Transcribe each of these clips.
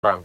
seseorang.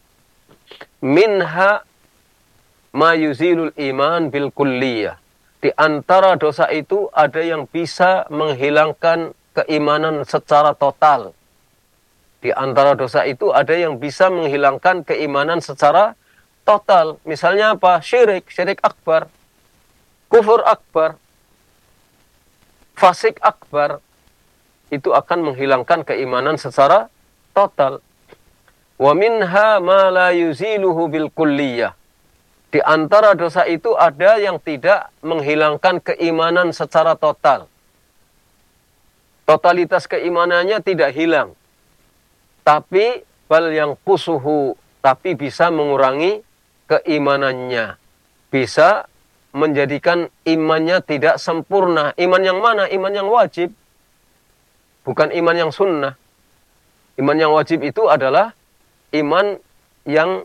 Minha ma yuzilul iman bil kulliyah. Di antara dosa itu ada yang bisa menghilangkan keimanan secara total. Di antara dosa itu ada yang bisa menghilangkan keimanan secara total. Misalnya apa? Syirik akbar, kufur akbar, fasik akbar. Itu akan menghilangkan keimanan secara total. Wa minha ma la yuziluhu bil kulliyah. Di antara dosa itu ada yang tidak menghilangkan keimanan secara total. Totalitas keimanannya tidak hilang. Tapi bal yang kusuhu, tapi bisa mengurangi keimanannya. Bisa menjadikan imannya tidak sempurna. Iman yang mana? Iman yang wajib. Bukan iman yang sunnah. Iman yang wajib itu adalah iman yang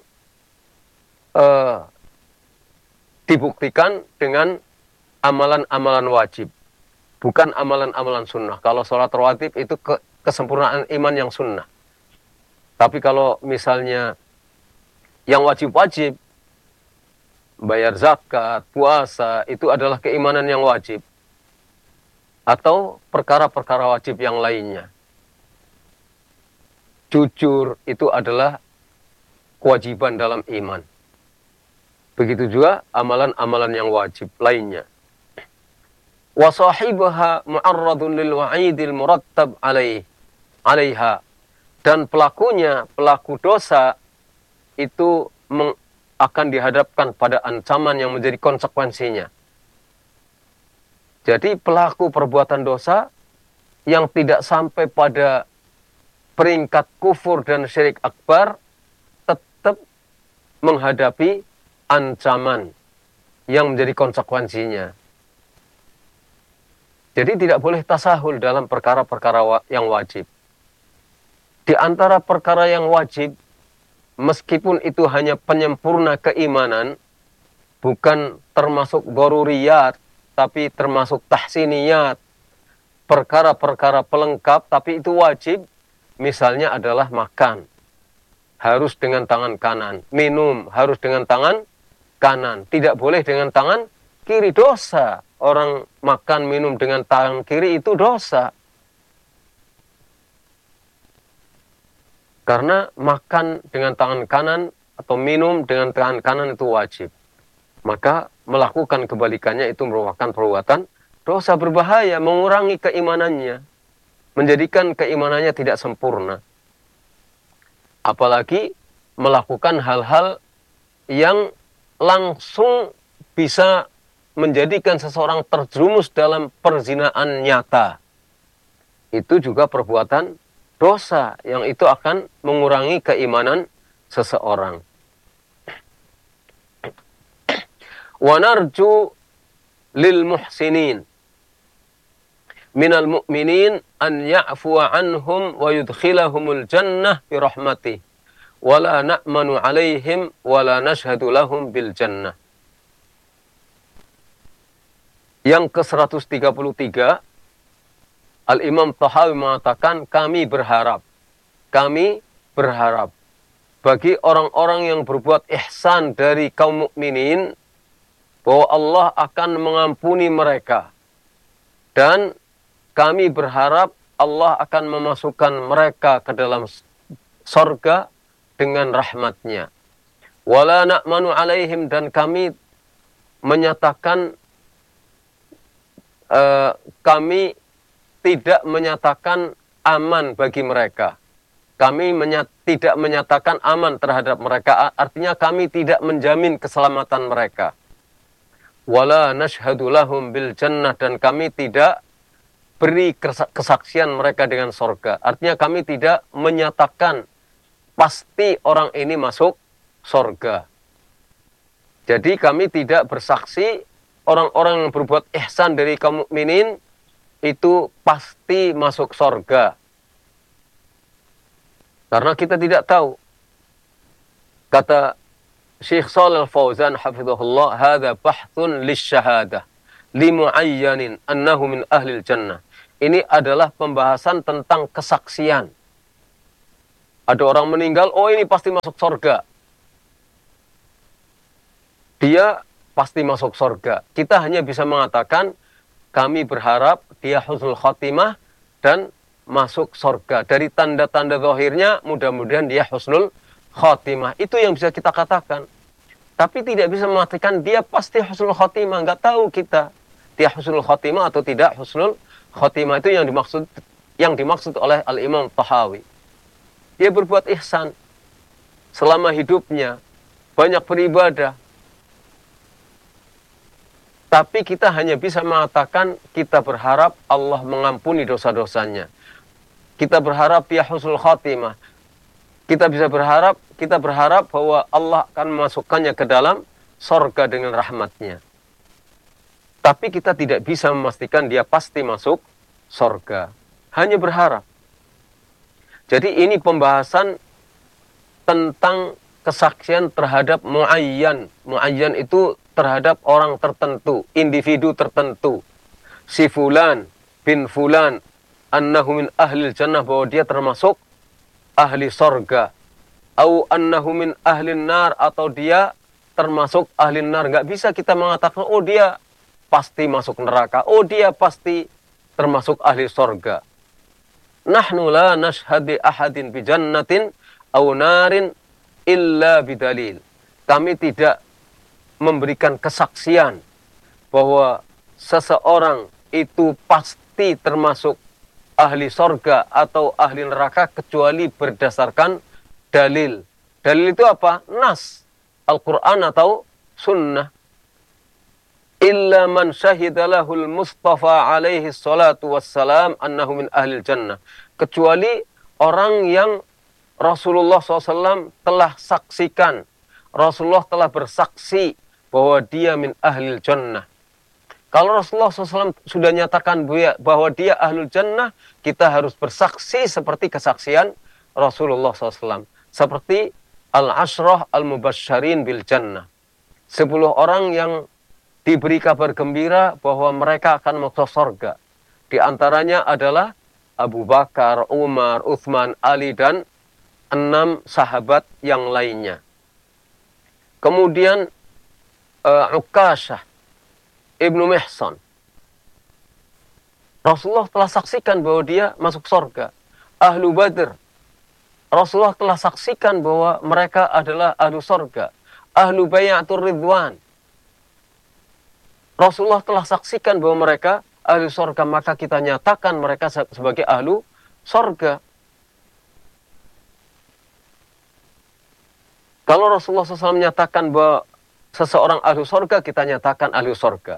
dibuktikan dengan amalan-amalan wajib. Bukan amalan-amalan sunnah. Kalau sholat rawatib itu kesempurnaan iman yang sunnah. Tapi kalau misalnya yang wajib-wajib, bayar zakat, puasa, itu adalah keimanan yang wajib. Atau perkara-perkara wajib yang lainnya. Jujur itu adalah kewajiban dalam iman. Begitu juga amalan-amalan yang wajib lainnya. Wa sahibaha mu'arradun lil wa'idil murattab alaiha. Dan pelakunya, pelaku dosa itu akan dihadapkan pada ancaman yang menjadi konsekuensinya. Jadi pelaku perbuatan dosa yang tidak sampai pada peringkat kufur dan syirik akbar tetap menghadapi ancaman yang menjadi konsekuensinya. Jadi tidak boleh tasahul dalam perkara-perkara yang wajib. Di antara perkara yang wajib, meskipun itu hanya penyempurna keimanan, bukan termasuk daruriyat, tapi termasuk tahsiniyat, perkara-perkara pelengkap, tapi itu wajib, misalnya adalah makan. Harus dengan tangan kanan. Minum harus dengan tangan kanan. Tidak boleh dengan tangan kiri. Dosa. Orang makan, minum dengan tangan kiri itu dosa. Karena makan dengan tangan kanan atau minum dengan tangan kanan itu wajib. Maka melakukan kebalikannya itu merupakan perbuatan dosa berbahaya, mengurangi keimanannya. Menjadikan keimanannya tidak sempurna. Apalagi melakukan hal-hal yang langsung bisa menjadikan seseorang terjerumus dalam perzinaan nyata. Itu juga perbuatan dosa yang itu akan mengurangi keimanan seseorang. Wa narju lil muhsinin minal mu'minin an ya'fuwa anhum wa yudkhilahumul jannah bi rahmatih wa la na'manu alaihim wa la nashhadu lahum bil jannah. Yang ke-133, Al-Imam Tahawi mengatakan, kami berharap bagi orang-orang yang berbuat ihsan dari kaum mukminin bahwa Allah akan mengampuni mereka. Dan kami berharap Allah akan memasukkan mereka ke dalam sorga dengan rahmatnya. Wala na'manu alaihim, dan kami menyatakan kami tidak menyatakan aman bagi mereka. Kami tidak menyatakan aman terhadap mereka. Artinya kami tidak menjamin keselamatan mereka. Wala nashhadu lahum bil jannah, dan kami tidak beri kesaksian mereka dengan sorga. Artinya kami tidak menyatakan pasti orang ini masuk sorga. Jadi kami tidak bersaksi orang-orang yang berbuat ihsan dari kaum mukminin itu pasti masuk sorga. Karena kita tidak tahu. Kata Syekh Shalih Al-Fauzan hafizahullah, hadza bahthun lisyahadah limuayyanin annahu min ahlil jannah. Ini adalah pembahasan tentang kesaksian. Ada orang meninggal, oh ini pasti masuk surga. Dia pasti masuk surga. Kita hanya bisa mengatakan, kami berharap dia husnul khotimah dan masuk surga. Dari tanda-tanda zahirnya, mudah-mudahan dia husnul khotimah. Itu yang bisa kita katakan. Tapi tidak bisa mengatakan dia pasti husnul khotimah. Nggak tahu kita dia husnul khotimah atau tidak husnul khotimah. Itu yang dimaksud oleh Al-Imam Tahawi. Dia berbuat ihsan selama hidupnya, banyak beribadah. Tapi kita hanya bisa mengatakan kita berharap Allah mengampuni dosa-dosanya. Kita berharap dia husnul khatimah. Kita berharap bahwa Allah akan memasukkannya ke dalam surga dengan rahmatnya. Tapi kita tidak bisa memastikan dia pasti masuk surga. Hanya berharap. Jadi ini pembahasan tentang kesaksian terhadap muayyan. Muayyan itu terhadap orang tertentu, individu tertentu. Si fulan bin fulan annahu min ahlil jannah, bahwa dia termasuk ahli sorga. Au annahu min ahlin nar, atau dia termasuk ahli nar. Nggak bisa kita mengatakan, oh dia pasti masuk neraka, oh dia pasti termasuk ahli sorga. Nahnu la nashhadi ahadin bi jannatin au narin illa bidalil. Kami tidak memberikan kesaksian bahwa seseorang itu pasti termasuk ahli sorga atau ahli neraka kecuali berdasarkan dalil. Dalil itu apa? Nas, Al-Quran atau Sunnah. Illa man syahidalahul Mustafa alaihi salatu wassalam annahu min ahlil jannah. Kecuali orang yang Rasulullah SAW telah saksikan, Rasulullah telah bersaksi bahwa dia min ahlil jannah. Kalau Rasulullah SAW sudah nyatakan bahwa dia ahlul jannah, kita harus bersaksi seperti kesaksian Rasulullah SAW. Seperti al-ashrah al-mubasysyarin bil jannah. 10 orang yang diberi kabar gembira bahwa mereka akan masuk surga. Di antaranya adalah Abu Bakar, Umar, Uthman, Ali, dan 6 sahabat yang lainnya. Kemudian Uqashah Ibnu Mihsan. Rasulullah telah saksikan bahwa dia masuk surga. Ahlu Badr. Rasulullah telah saksikan bahwa mereka adalah ahlu surga. Ahlu Bayatul Ridwan. Rasulullah telah saksikan bahwa mereka ahli surga, maka kita nyatakan mereka sebagai ahlu surga. Kalau Rasulullah SAW menyatakan bahwa seseorang ahli surga, kita nyatakan ahli surga.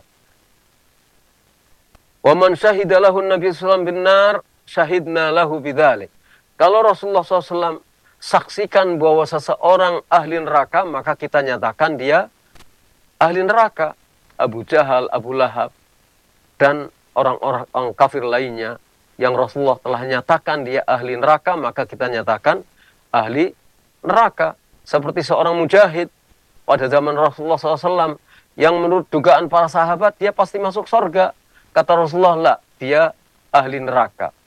Wa man syahida lahu Nabi SAW bin nar, syahidna lahu bidzalik. Kalau Rasulullah SAW saksikan bahwa seseorang ahli neraka, maka kita nyatakan dia ahli neraka. Abu Jahal, Abu Lahab, dan orang-orang kafir lainnya yang Rasulullah telah nyatakan dia ahli neraka, maka kita nyatakan ahli neraka. Seperti seorang mujahid pada zaman Rasulullah SAW yang menurut dugaan para sahabat dia pasti masuk surga. Kata Rasulullah, lah, dia ahli neraka.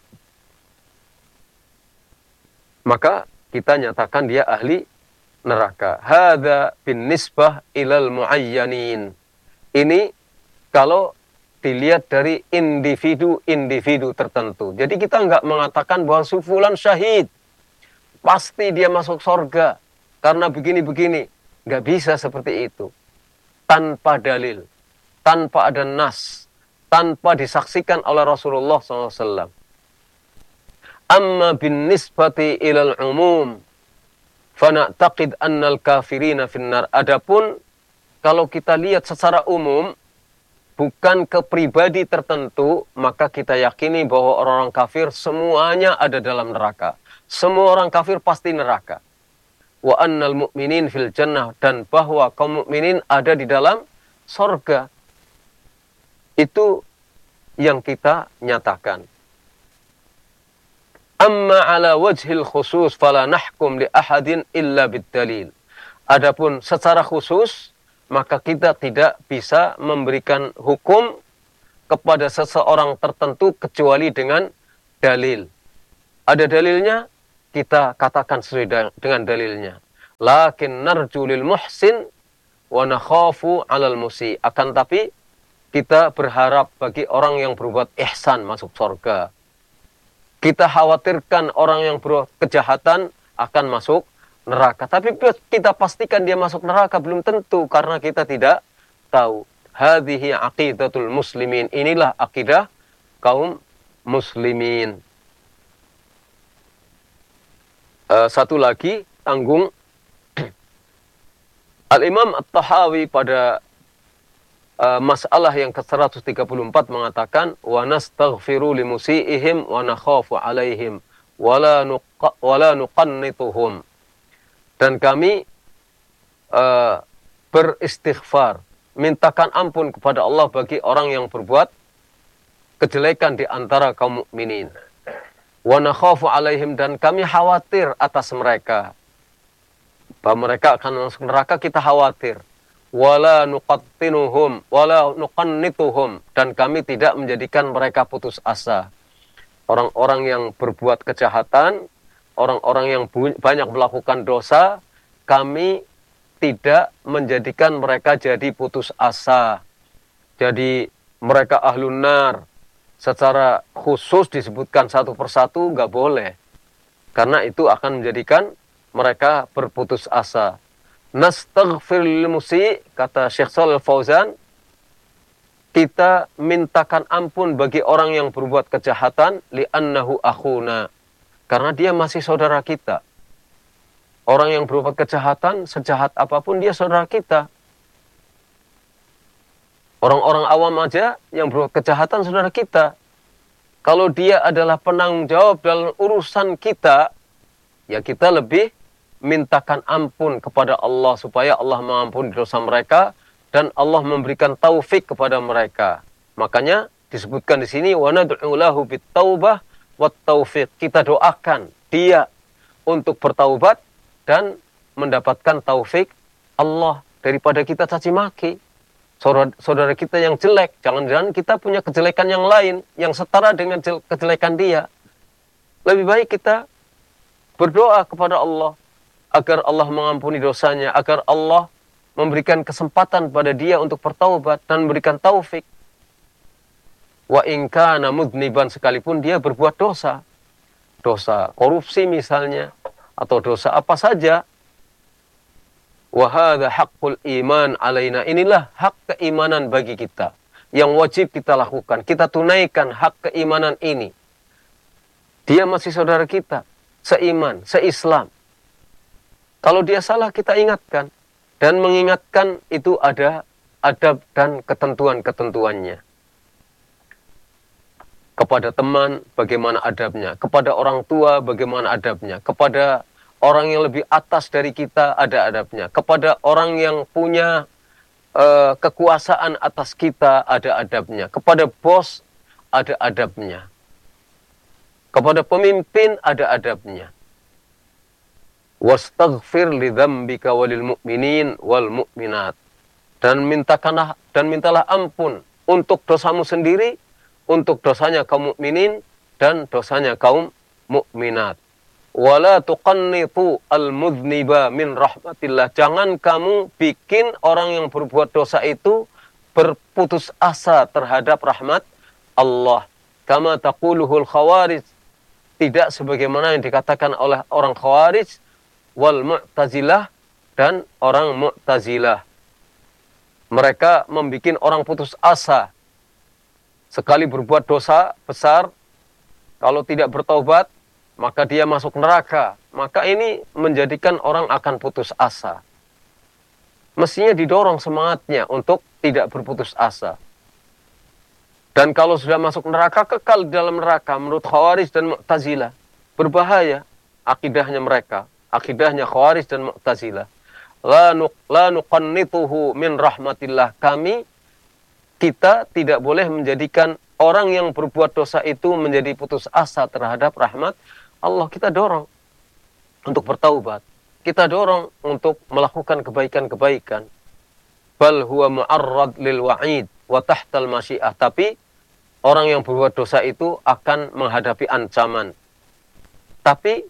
Maka kita nyatakan dia ahli neraka. Hadza bin nisbah ilal muayyanin. Ini kalau dilihat dari individu-individu tertentu. Jadi kita nggak mengatakan bahwa fulan syahid, pasti dia masuk surga karena begini-begini. Nggak bisa seperti itu. Tanpa dalil, tanpa ada nas, tanpa disaksikan oleh Rasulullah SAW. Amma bin nisbati ilal umum, fana'taqid annal kafirina finnar. Adapun kalau kita lihat secara umum, bukan ke pribadi tertentu, maka kita yakini bahwa orang-orang kafir semuanya ada dalam neraka. Semua orang kafir pasti neraka. Wa annal mu'minin fil jannah, dan bahwa kaum mukminin ada di dalam surga. Itu yang kita nyatakan. Amma ala wajhil khusus fala nahkum li ahadin illa bid-dalil. Adapun secara khusus, maka kita tidak bisa memberikan hukum kepada seseorang tertentu kecuali dengan dalil. Ada dalilnya? kita katakan sesuai dengan dalilnya. Lakin narju lil muhsin wa nakhafu 'alal musi. Akan tapi kita berharap bagi orang yang berbuat ihsan masuk surga. Kita khawatirkan orang yang berbuat kejahatan akan masuk neraka. Tapi kita pastikan dia masuk neraka belum tentu karena kita tidak tahu. Hadhihi aqidatul muslimin. Inilah akidah kaum muslimin. Satu lagi, tanggung. Al-Imam At-Tahawi pada masalah yang ke-134 mengatakan, wa nastaghfiru limusi'ihim wa nakhafu 'alaihim wa la nuqannituhum. Dan kami beristighfar, mintakan ampun kepada Allah bagi orang yang berbuat kejelekan di antara kaum mukminin. Wa nakhafu 'alaihim, dan kami khawatir atas mereka. Bahwa mereka akan masuk neraka, kita khawatir. Wala nuqattinuhum wala nuqannituhum, dan kami tidak menjadikan mereka putus asa. Orang-orang yang berbuat kejahatan, orang-orang yang banyak melakukan dosa, kami tidak menjadikan mereka jadi putus asa. Jadi mereka ahlun nar secara khusus disebutkan satu persatu nggak boleh, karena itu akan menjadikan mereka berputus asa. Nastaghfir lil musi, kata Syekh Shalih Fauzan, kita mintakan ampun bagi orang yang berbuat kejahatan, li'annahu akhuna, karena dia masih saudara kita. Orang yang berbuat kejahatan, sejahat apapun dia saudara kita. Orang-orang awam aja yang berbuat kejahatan saudara kita. Kalau dia adalah penanggung jawab dalam urusan kita, ya kita lebih mintakan ampun kepada Allah supaya Allah mengampuni dosa mereka dan Allah memberikan taufik kepada mereka. Makanya disebutkan di sini wa nad'u lahu bit-taubah wat taufiq. Kita doakan dia untuk bertaubat dan mendapatkan taufik Allah daripada kita caci maki saudara kita yang jelek. Jangan-jangan kita punya kejelekan yang lain yang setara dengan kejelekan dia. Lebih baik kita berdoa kepada Allah agar Allah mengampuni dosanya, agar Allah memberikan kesempatan pada dia untuk bertaubat dan memberikan taufik. Wa in kana mudniban, sekalipun dia berbuat dosa. Dosa korupsi misalnya, atau dosa apa saja. Wa hadza haqqul iman alaina. Inilah hak keimanan bagi kita yang wajib kita lakukan. Kita tunaikan hak keimanan ini. Dia masih saudara kita, seiman, seislam. Kalau dia salah, kita ingatkan. Dan mengingatkan itu ada adab dan ketentuan-ketentuannya. Kepada teman, bagaimana adabnya. Kepada orang tua, bagaimana adabnya. Kepada orang yang lebih atas dari kita, ada adabnya. Kepada orang yang punya kekuasaan atas kita, ada adabnya. Kepada bos, ada adabnya. Kepada pemimpin, ada adabnya. Wastaghfir li dzambika walil mu'minin wal mu'minat. Dan mintalah ampun untuk dosamu sendiri, untuk dosanya kaum mukminin dan dosanya kaum mukminat. Wala tuqannitu al-mudhniba min rahmatillah. Jangan kamu bikin orang yang berbuat dosa itu berputus asa terhadap rahmat Allah. Kama taquluhul khawarij. Tidak sebagaimana yang dikatakan oleh orang khawarij wal mu'tazilah dan orang mu'tazilah. Mereka membuat orang putus asa. Sekali berbuat dosa besar, kalau tidak bertaubat, maka dia masuk neraka. Maka ini menjadikan orang akan putus asa. Mestinya didorong semangatnya untuk tidak berputus asa. Dan kalau sudah masuk neraka, kekal di dalam neraka. Menurut Khawarij dan Mu'tazilah, berbahaya akidahnya mereka. Akidahnya Khawarij dan Mu'tazilah. La nuqannituhu min rahmatillah. Kita tidak boleh menjadikan orang yang berbuat dosa itu menjadi putus asa terhadap rahmat Allah. Kita dorong untuk bertaubat. Kita dorong untuk melakukan kebaikan-kebaikan. Bal huwa mu'arrad lil wa'id wa tahtal masyiah. Tapi orang yang berbuat dosa itu akan menghadapi ancaman. Tapi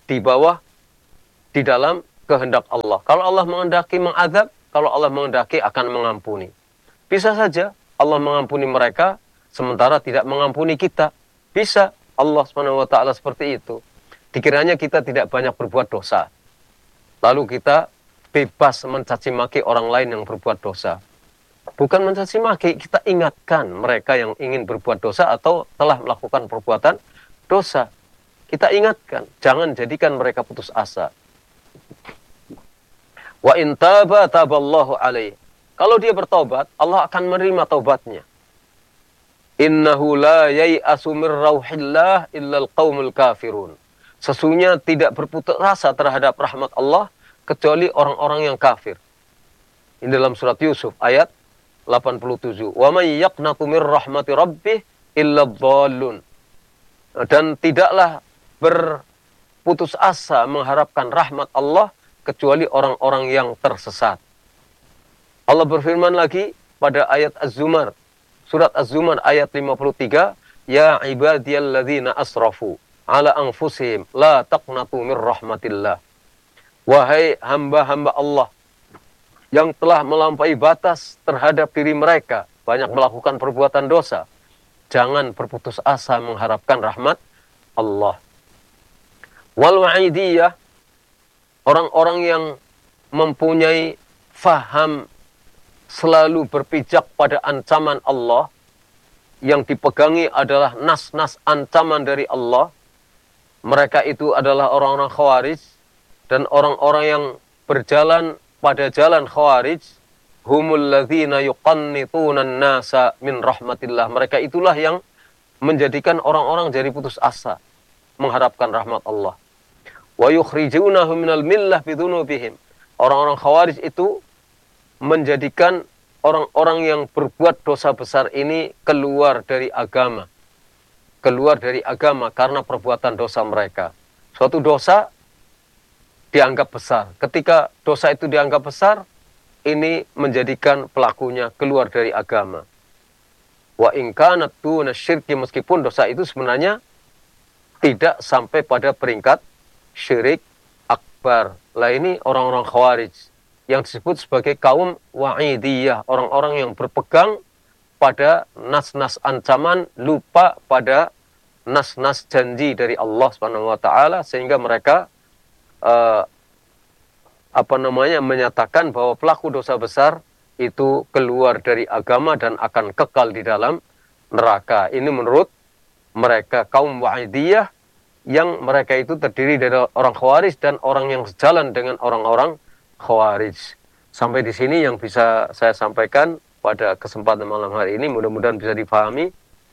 di bawah, di dalam kehendak Allah. Kalau Allah menghendaki mengazab, kalau Allah menghendaki akan mengampuni. Bisa saja Allah mengampuni mereka, sementara tidak mengampuni kita. Bisa Allah SWT seperti itu. Dikiranya kita tidak banyak berbuat dosa, lalu kita bebas mencaci maki orang lain yang berbuat dosa. Bukan mencaci maki, kita ingatkan mereka yang ingin berbuat dosa atau telah melakukan perbuatan dosa. Kita ingatkan, jangan jadikan mereka putus asa. Wa in taba taballahu alaihi. Kalau dia bertobat, Allah akan menerima taubatnya. Innahu la yai'asu mir rauhillah illal qaumul kafirun. Sesungguhnya tidak berputus asa terhadap rahmat Allah kecuali orang-orang yang kafir. Ini dalam surat Yusuf ayat 87. Wa may yaqnatu mir rahmati rabbih illa dhallun. Dan tidaklah berputus asa mengharapkan rahmat Allah kecuali orang-orang yang tersesat. Allah berfirman lagi pada ayat Az-Zumar, surat Az-Zumar ayat 53, ya ibadiyalladzina asrafu ala anfusihim la taqnatu mir rahmatillah. Wahai hamba-hamba Allah yang telah melampaui batas terhadap diri mereka, banyak melakukan perbuatan dosa, jangan berputus asa mengharapkan rahmat Allah. Wal wa'idiyah, orang-orang yang mempunyai faham selalu berpijak pada ancaman Allah, yang dipegangi adalah nas-nas ancaman dari Allah. Mereka itu adalah orang-orang Khawarij, dan orang-orang yang berjalan pada jalan Khawarij, humul ladzina yuqannituna an-nasa min rahmatillah. Mereka itulah yang menjadikan orang-orang jadi putus asa mengharapkan rahmat Allah. Wa yukhrijunahum minal millah bidunubihim. Orang-orang Khawarij itu menjadikan orang-orang yang berbuat dosa besar ini keluar dari agama. Keluar dari agama karena perbuatan dosa mereka. Suatu dosa dianggap besar. Ketika dosa itu dianggap besar, ini menjadikan pelakunya keluar dari agama. Wa in kanat duna syirki, meskipun dosa itu sebenarnya tidak sampai pada peringkat syirik akbar. Lah ini orang-orang Khawarij yang disebut sebagai kaum wa'idiyah, orang-orang yang berpegang pada nas-nas ancaman, lupa pada nas-nas janji dari Allah Subhanahu wa taala, sehingga mereka menyatakan bahwa pelaku dosa besar itu keluar dari agama dan akan kekal di dalam neraka. Ini menurut mereka kaum wa'idiyah, yang mereka itu terdiri dari orang Khawarij dan orang yang sejalan dengan orang-orang Khawarij. Sampai di sini yang bisa saya sampaikan pada kesempatan malam hari ini, mudah-mudahan bisa difahami.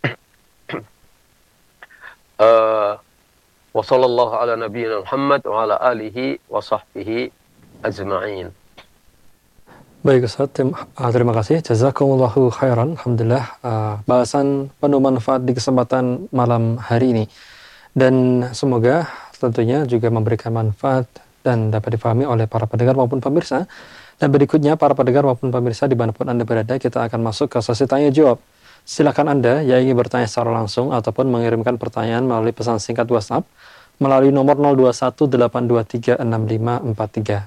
Wa sallallahu ala nabiyyina Muhammad wa ala alihi wa sahbihi ajma'in. Baik Ustaz, terima kasih. Jazakumullahu khairan. Alhamdulillah, bahasan penuh manfaat di kesempatan malam hari ini. Dan semoga tentunya juga memberikan manfaat dan dapat difahami oleh para pendengar maupun pemirsa. Dan berikutnya, para pendengar maupun pemirsa dimanapun Anda berada, kita akan masuk ke sesi tanya jawab. Silakan Anda yang ingin bertanya secara langsung ataupun mengirimkan pertanyaan melalui pesan singkat WhatsApp melalui nomor 0218236543,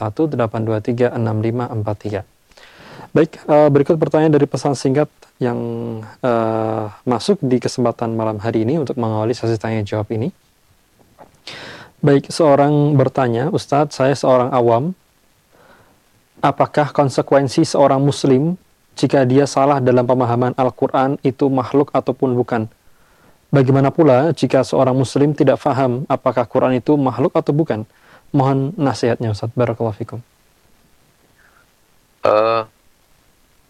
0218236543. Baik, berikut pertanyaan dari pesan singkat yang masuk di kesempatan malam hari ini untuk mengawali sesi tanya jawab ini. Baik, seorang bertanya, Ustadz, saya seorang awam. Apakah konsekuensi seorang muslim jika dia salah dalam pemahaman Al-Quran itu makhluk ataupun bukan? Bagaimana pula jika seorang muslim tidak faham apakah Quran itu makhluk atau bukan? Mohon nasihatnya Ustadz. Barakallahu fikum.